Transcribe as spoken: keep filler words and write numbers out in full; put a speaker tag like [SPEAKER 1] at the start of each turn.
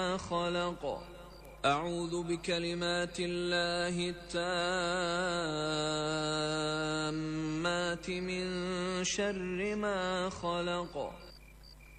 [SPEAKER 1] خلق. أعوذ بكلمات الله التامات من شر ما خلق.